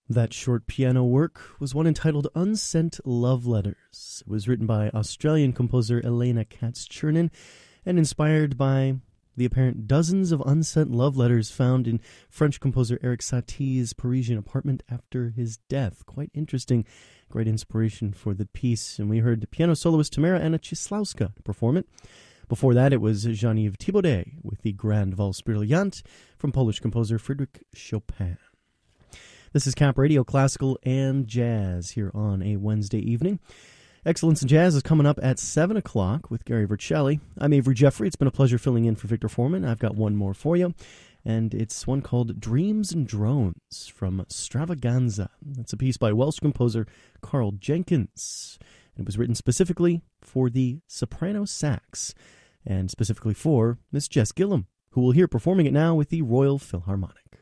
That short piano work was one entitled Unsent Love Letters. It was written by Australian composer Elena Katz-Chernin and inspired by the apparent dozens of unsent love letters found in French composer Erik Satie's Parisian apartment after his death. Quite interesting, great inspiration for the piece. And we heard piano soloist Tamara Anna Cieslawska perform it. Before that, it was Jean-Yves Thibaudet with the Grand Valse Brilliant from Polish composer Frédéric Chopin. This is Cap Radio, classical and jazz here on a Wednesday evening. Excellence in Jazz is coming up at 7 o'clock with Gary Vercelli. I'm Avery Jeffrey. It's been a pleasure filling in for Victor Foreman. I've got one more for you, and it's one called Dreams and Drones from Stravaganza. It's a piece by Welsh composer Carl Jenkins. It was written specifically for the soprano sax, and specifically for Miss Jess Gillum, who we'll hear performing it now with the Royal Philharmonic.